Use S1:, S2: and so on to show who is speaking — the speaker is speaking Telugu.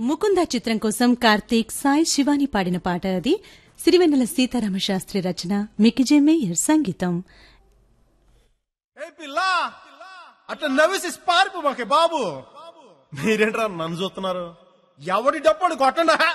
S1: ముకుంద చిత్రం కోసం కార్తీక్ సాయి శివాని పాడిన పాట అది. సిరివెన్నెల సీతారామ శాస్త్రి రచన, మికిజే మేయర్ సంగీతం.
S2: ఏ పిల్లా అట్లా నవ్వేసి పారిపోమాకే బాబు. మీరేంట్రా నన్ను చూస్తున్నారు? ఎవడి డప్పుడు కొట్టండా.